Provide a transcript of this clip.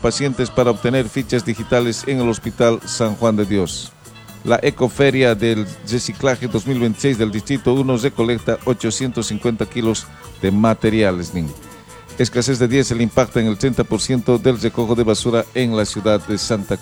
pacientes para obtener fichas digitales en el Hospital San Juan de Dios. La Ecoferia del Reciclaje 2026 del Distrito 1 recolecta 850 kilos de materiales. Escasez de diésel impacta en el 30% del recojo de basura en la ciudad de Santa Cruz.